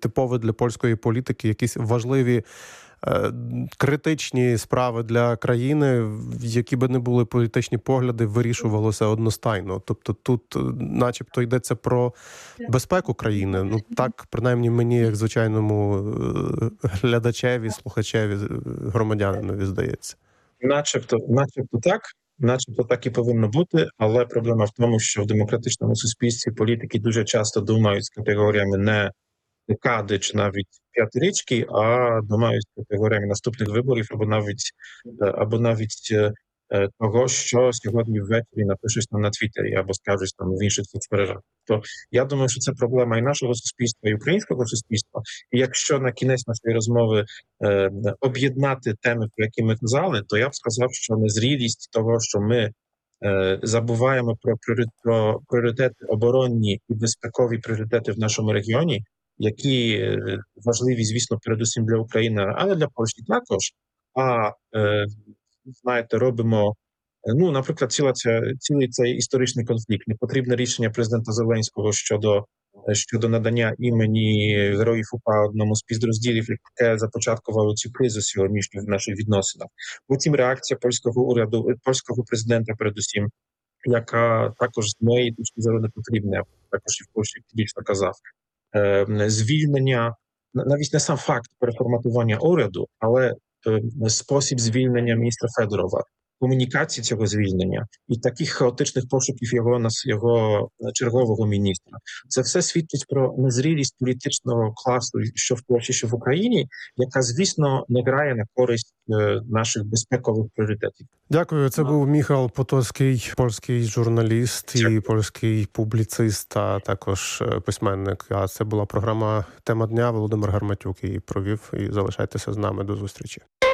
типове для польської політики, якісь важливі критичні справи для країни, які би не були політичні погляди, вирішувалося одностайно. Тобто тут начебто йдеться про безпеку країни. Ну так, принаймні мені, як звичайному глядачеві, слухачеві, громадянинові здається. Начебто так і повинно бути, але проблема в тому, що в демократичному суспільстві політики дуже часто думають з категоріями не декади чи навіть п'ятирічки, а думають з категоріями наступних виборів або навіть того, що сьогодні ввечері напишуть там на Твіттері або скажуть там в інших соцмережах. То я думаю, що це проблема і нашого суспільства, і українського суспільства. І якщо на кінець нашої розмови об'єднати теми, про які ми казали, то я б сказав, що незрілість того, що ми забуваємо про пріоритети оборонні і безпекові пріоритети в нашому регіоні, які важливі, звісно, передусім для України, але для Польщі також. Знаєте, робимо, наприклад, цілий цей історичний конфлікт. Непотрібне рішення президента Зеленського щодо надання імені Героїв УПА одному з підрозділів, яке започаткувало цю кризу сьогоднішню в наших відносинах. Потім реакція польського уряду, польського президента передусім, яка також з моєї точки зору не потрібна, також і в Польщі більше казав. Звільнення, навіть не сам факт переформатування уряду, але спосіб звільнення міністра Федорова, комунікації цього звільнення і таких хаотичних пошуків його чергового міністра. Це все свідчить про незрілість політичного класу, що в Польщі, що в Україні, яка, звісно, не грає на користь наших безпекових пріоритетів. Дякую. Це був Міхал Потоцький, польський журналіст і польський публіцист, а також письменник. А це була програма «Тема дня». Володимир Гарматюк її провів. І залишайтеся з нами. До зустрічі.